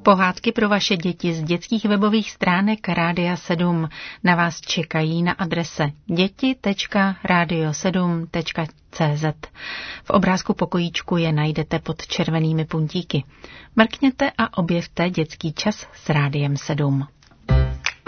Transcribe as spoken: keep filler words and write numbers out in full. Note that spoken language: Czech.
Pohádky pro vaše děti z dětských webových stránek Rádia sedm na vás čekají na adrese děti tečka radio sedm tečka cé zet. V obrázku pokojíčku je najdete pod červenými puntíky. Mrkněte a objevte dětský čas s Rádiem sedm.